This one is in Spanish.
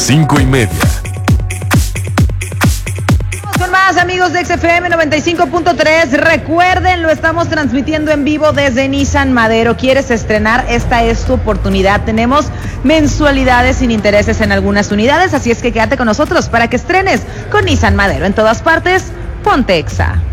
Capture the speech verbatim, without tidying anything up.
cinco y media. Con más, amigos de X F M noventa y cinco punto tres, recuerden, lo estamos transmitiendo en vivo desde Nissan Madero. ¿Quieres estrenar? Esta es tu oportunidad. Tenemos mensualidades sin intereses en algunas unidades, así es que quédate con nosotros para que estrenes con Nissan Madero. En todas partes, ponte Exa.